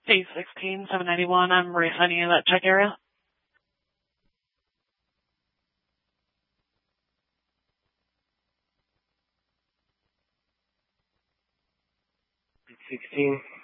816, 791. I'm reassigning you to that check area. $16.